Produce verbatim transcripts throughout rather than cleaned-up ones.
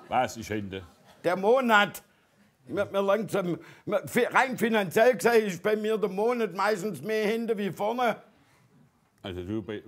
Was ist Hände? Der Monat. Mir, mir langsam, mir, rein finanziell gesehen ist bei mir der Monat meistens mehr hinten wie vorne. Also du, bei,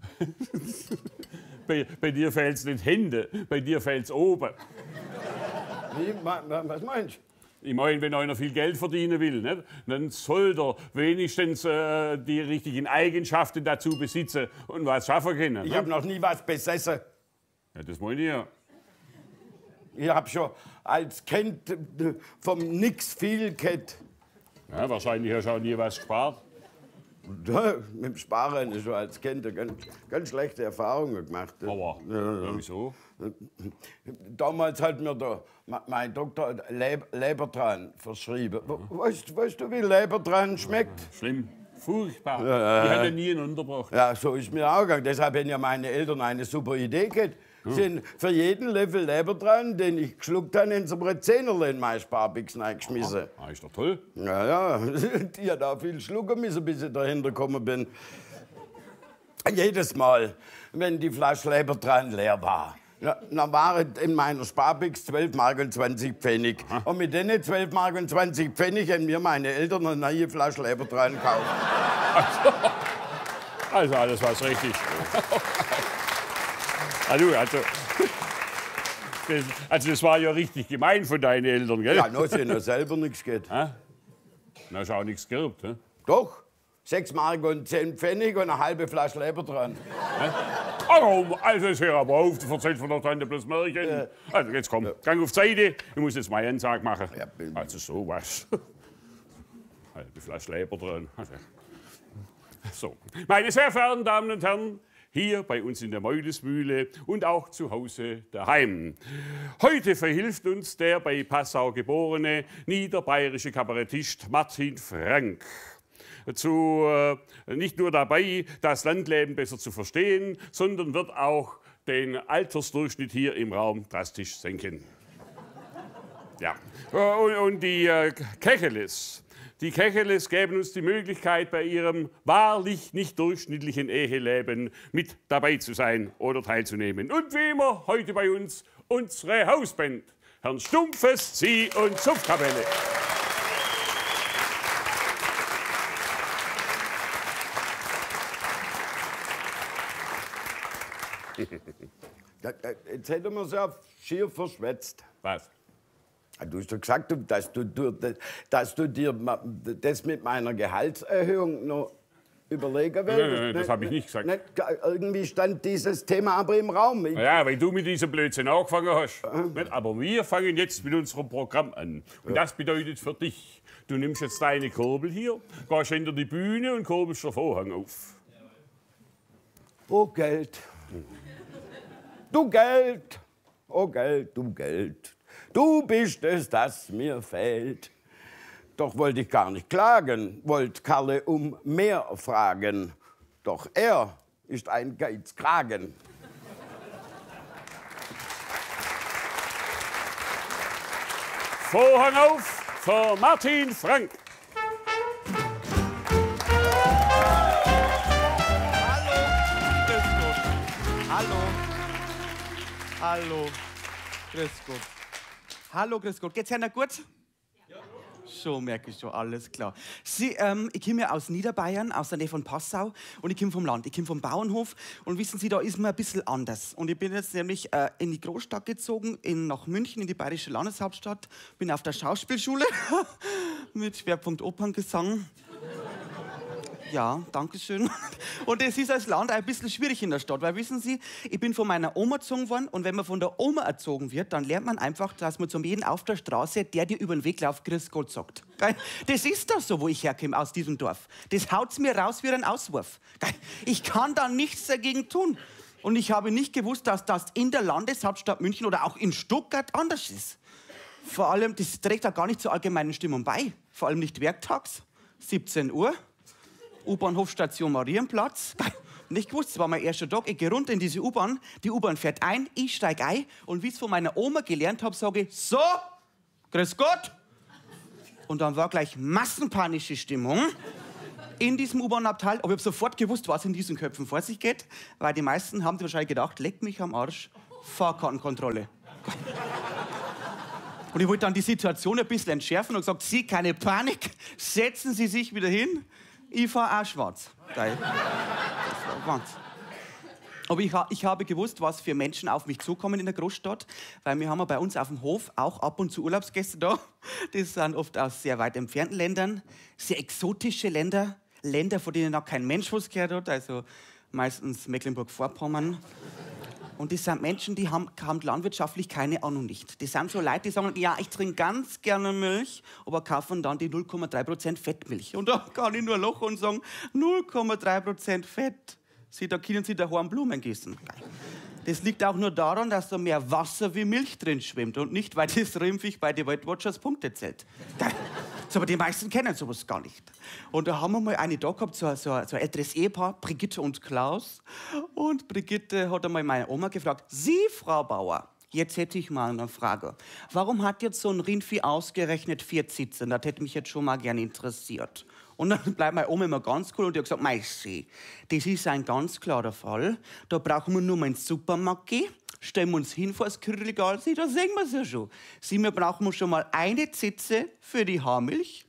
bei, bei dir fehlt es nicht Hände, bei dir fehlt es oben. Wie, was meinst du? Ich meine, wenn einer viel Geld verdienen will, nicht, dann soll er wenigstens äh, die richtigen Eigenschaften dazu besitzen und was schaffen können. Ich habe noch nie was besessen. Ja, das meine ich ja. Ich habe schon als Kind äh, vom Nix viel gehabt. Ja, wahrscheinlich hast du auch nie was gespart. Ja, mit dem Sparen ist schon als Kind eine ganz, ganz schlechte Erfahrungen gemacht. Aber Ja, ja, wieso? Damals hat mir der, mein Doktor Leber, Lebertran verschrieben. Weißt, weißt du, wie Lebertran schmeckt? Schlimm. Furchtbar. Ja, ich hatte nie einen unterbrochen. Ja, so ist mir auch gegangen. Deshalb haben ja meine Eltern eine super Idee gehabt. Hm. Sind für jeden Löffel Lebertran, den ich geschluckt habe, in so ein Zehnerle in meine Sparbüchsen eingeschmissen. Ah, ist doch toll. Ja, ja, die hat auch viel schlucken müssen, bis ich dahinter gekommen bin. Jedes Mal, wenn die Flasche Lebertran leer war, ja, dann waren in meiner Sparbüchse zwölf Mark und zwanzig Pfennig. Aha. Und mit den zwölf Mark und zwanzig Pfennig haben mir meine Eltern eine neue Flasche Lebertran gekauft. Also, also alles was richtig. Also, also, das, also das war ja richtig gemein von deinen Eltern, gell? Ja, noch sie noch selber nichts geht. Ha? Na, hast du auch nichts geerbt, hä? Doch, sechs Mark und zehn Pfennig und eine halbe Flasche Lebertran. Oh, also jetzt hör aber auf, du erzählst von der Tante bloß Märchen. Ja. Also jetzt komm, ja. Gang auf die Seite, ich muss jetzt meinen Ansag machen. Ja, also sowas. Halbe Flasche Lebertran. So, meine sehr verehrten Damen und Herren, hier bei uns in der Meulesmühle und auch zu Hause daheim. Heute verhilft uns der bei Passau geborene niederbayerische Kabarettist Martin Frank. Zu, äh, nicht nur dabei, das Landleben besser zu verstehen, sondern wird auch den Altersdurchschnitt hier im Raum drastisch senken. Ja. Und, und die äh, Kecheles. Die Kecheles geben uns die Möglichkeit, bei ihrem wahrlich nicht durchschnittlichen Eheleben mit dabei zu sein oder teilzunehmen. Und wie immer heute bei uns unsere Hausband, Herrn Stumpfes, Zieh- und Zupfkapelle. Jetzt hätten wir es ja schier verschwätzt. Was? Du hast doch gesagt, dass du, dass du dir das mit meiner Gehaltserhöhung noch überlegen willst. Nein, nein, nein, das habe ich nicht gesagt. Nicht, irgendwie stand dieses Thema aber im Raum. Ich ja, weil du mit diesem Blödsinn angefangen hast. Nicht? Aber wir fangen jetzt mit unserem Programm an. Und das bedeutet für dich, du nimmst jetzt deine Kurbel hier, gehst hinter die Bühne und kurbelst den Vorhang auf. Oh, Geld. Du Geld. Oh, Geld, du Geld. Du bist es, das mir fehlt. Doch wollte ich gar nicht klagen, wollte Karle um mehr fragen. Doch er ist ein Geizkragen. Vorhang auf für Martin Frank. Hallo, hallo, grüß Gott. Hallo, grüß Gott. Geht's Ihnen gut? Ja. Schon, merke ich schon, alles klar. Sie, ähm, ich komme ja aus Niederbayern, aus der Nähe von Passau und ich komme vom Land, ich komme vom Bauernhof und wissen Sie, da ist mir ein bisschen anders. Und ich bin jetzt nämlich äh, in die Großstadt gezogen, in, nach München, in die bayerische Landeshauptstadt, bin auf der Schauspielschule mit Schwerpunkt Operngesang. Ja, danke schön. Und es ist als Land ein bisschen schwierig in der Stadt, weil wissen Sie, ich bin von meiner Oma erzogen worden und wenn man von der Oma erzogen wird, dann lernt man einfach, dass man zum jeden auf der Straße, der dir über den Weg läuft, Grüß Gott sagt. Das ist doch so, wo ich herkomme, aus diesem Dorf. Das haut's mir raus wie ein Auswurf. Ich kann da nichts dagegen tun. Und ich habe nicht gewusst, dass das in der Landeshauptstadt München oder auch in Stuttgart anders ist. Vor allem, das trägt auch gar nicht zur allgemeinen Stimmung bei. Vor allem nicht werktags, siebzehn Uhr. U-Bahnhofstation Marienplatz. Nicht gewusst, das war mein erster Tag. Ich gehe runter in diese U-Bahn, die U-Bahn fährt ein, ich steige ein und wie ich es von meiner Oma gelernt habe, sage ich, so, grüß Gott. Und dann war gleich massenpanische Stimmung in diesem U-Bahn-Abteil. Aber ich habe sofort gewusst, was in diesen Köpfen vor sich geht, weil die meisten haben sich wahrscheinlich gedacht, leck mich am Arsch, Fahrkartenkontrolle. Und ich wollte dann die Situation ein bisschen entschärfen und gesagt, Sie, keine Panik, setzen Sie sich wieder hin, ich fahre auch schwarz. Geil. Das war Wahnsinn. Aber ich, ha ich habe gewusst, was für Menschen auf mich zukommen in der Großstadt, weil wir haben ja bei uns auf dem Hof auch ab und zu Urlaubsgäste da. Das sind oft aus sehr weit entfernten Ländern, sehr exotische Länder, Länder, von denen noch kein Mensch was gehört hat, also meistens Mecklenburg-Vorpommern. Und das sind Menschen, die haben, haben landwirtschaftlich keine Ahnung nicht. Das sind so Leute, die sagen, ja, ich trinke ganz gerne Milch, aber kaufen dann die null Komma drei Prozent Fettmilch. Und da kann ich nur lachen und sagen, null Komma drei Prozent Fett. Sie, da können Sie daheim Blumen gießen. Das liegt auch nur daran, dass da mehr Wasser wie Milch drin schwimmt und nicht, weil das Rindviech bei den Weight Watchers Punkte zählt. So, aber die meisten kennen sowas gar nicht. Und da haben wir mal eine da gehabt, so, so, so ein älteres Ehepaar, Brigitte und Klaus. Und Brigitte hat einmal meine Oma gefragt, Sie, Frau Bauer, jetzt hätte ich mal eine Frage. Warum hat jetzt so ein Rindvieh ausgerechnet vier Zitzen? Das hätte mich jetzt schon mal gerne interessiert. Und dann bleibt meine Oma immer ganz cool und die hat gesagt, Meissi, das ist ein ganz klarer Fall. Da brauchen wir nur mal ins Supermarkt gehen, stellen wir uns hin vor das Kühlregal, Sie, da sehen wir es ja schon. Sie, wir brauchen schon mal eine Zitze für die Haarmilch,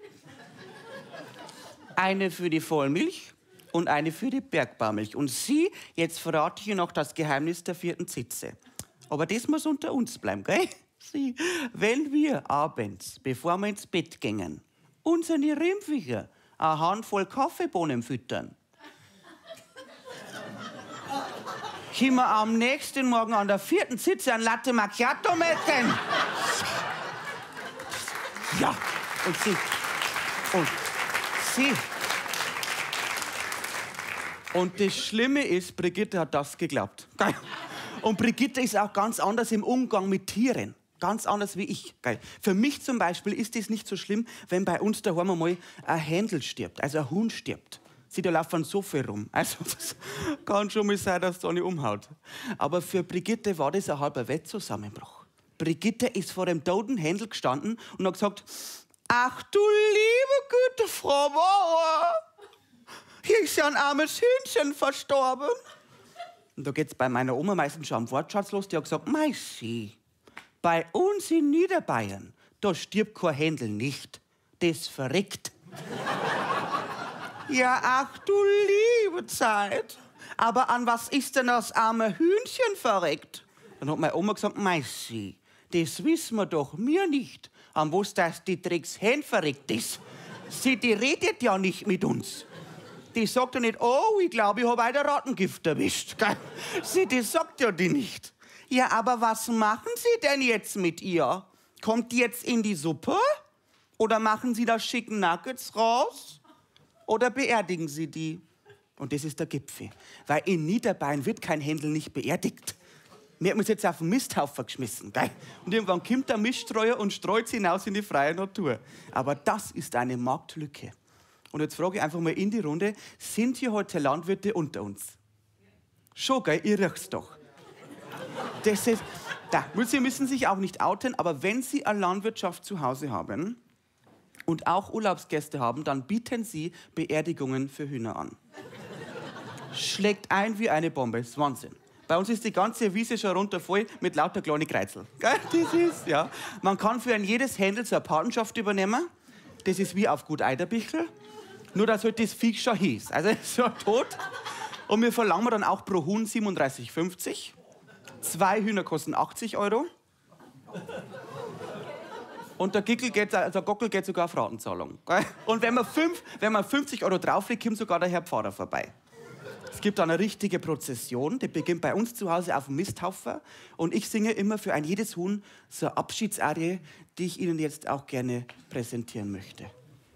eine für die Vollmilch und eine für die Bergbaumilch. Und Sie, jetzt verrate ich Ihnen noch das Geheimnis der vierten Zitze. Aber das muss unter uns bleiben, gell? Sie, wenn wir abends, bevor wir ins Bett gehen, unsere Rindviecher eine Handvoll Kaffeebohnen füttern, können wir am nächsten Morgen an der vierten Zitze ein Latte Macchiato melken. Ja, und Sie, und Sie. Und das Schlimme ist, Brigitte hat das geglaubt. Und Brigitte ist auch ganz anders im Umgang mit Tieren. Ganz anders wie ich. Geil. Für mich zum Beispiel ist es nicht so schlimm, wenn bei uns daheim einmal ein Händel stirbt, also ein Huhn stirbt. Sie, da laufen so viel rum. Also das kann schon mal sein, dass es da nicht umhaut. Aber für Brigitte war das ein halber Weltzusammenbruch. Brigitte ist vor dem toten Händel gestanden und hat gesagt, ach du liebe gute Frau Bauer, hier ist ja ein armes Hühnchen verstorben. Und da geht's bei meiner Oma meistens schon am Wortschatz los. Die hat gesagt, Meissi, bei uns in Niederbayern, da stirbt kein Händel nicht, das verreckt. Ja, ach du liebe Zeit. Aber an was ist denn das arme Hühnchen verreckt? Dann hat meine Oma gesagt, Meissi, das wissen wir doch, mir nicht. An was das die Drecks Hähn verreckt ist. Sie, die redet ja nicht mit uns. Die sagt ja nicht, oh, ich glaube, ich habe ein Rattengift erwischt. Sie, die sagt ja die nicht. Ja, aber was machen Sie denn jetzt mit ihr? Kommt die jetzt in die Suppe? Oder machen Sie da Chicken Nuggets raus? Oder beerdigen Sie die? Und das ist der Gipfel. Weil in Niederbayern wird kein Händel nicht beerdigt. Wir haben uns jetzt auf den Misthaufen geschmissen. Gell? Und irgendwann kommt der Miststreuer und streut sie hinaus in die freie Natur. Aber das ist eine Marktlücke. Und jetzt frage ich einfach mal in die Runde, sind hier heute Landwirte unter uns? Schon, gell? Ihr riecht's doch. Das ist, da, Sie müssen sich auch nicht outen, aber wenn Sie eine Landwirtschaft zu Hause haben und auch Urlaubsgäste haben, dann bieten Sie Beerdigungen für Hühner an. Schlägt ein wie eine Bombe, das ist Wahnsinn. Bei uns ist die ganze Wiese schon runter voll mit lauter kleinen Kreuzel. Das ist, ja. Man kann für ein jedes Händel so eine Patenschaft übernehmen. Das ist wie auf Gut Eiderbichl. Nur, dass halt das Viech schon hieß. Also, es ist schon tot. Und wir verlangen dann auch pro Huhn siebenunddreißig fünfzig. Zwei Hühner kosten achtzig Euro. Und der, Gickel geht, der Gockel geht sogar auf Ratenzahlung. Und wenn man, fünf, wenn man fünfzig Euro drauflegt, kommt sogar der Herr Pfarrer vorbei. Es gibt dann eine richtige Prozession, die beginnt bei uns zu Hause auf dem Misthaufen. Und ich singe immer für ein jedes Huhn so eine Abschiedsarie, die ich Ihnen jetzt auch gerne präsentieren möchte.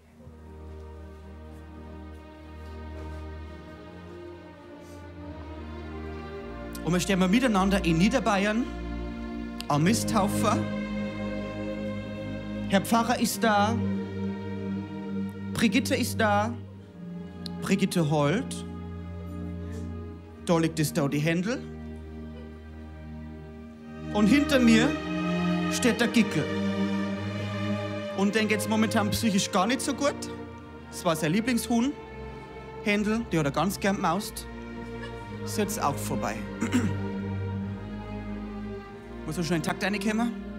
Und wir stehen mal miteinander in Niederbayern am Misthaufen. Herr Pfarrer ist da, Brigitte ist da, Brigitte heult. Da liegt es da die Händel. Und hinter mir steht der Gickel. Und den geht's momentan psychisch gar nicht so gut. Das war sein Lieblingshuhn. Händel, die hat er ganz gern gemaust. Ist jetzt auch vorbei. Muss so schnell in den Takt reinkommen?